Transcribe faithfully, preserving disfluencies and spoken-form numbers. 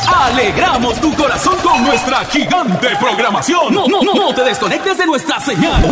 Alegramos tu corazón con nuestra gigante programación. No, no, no, no te desconectes de nuestra señal.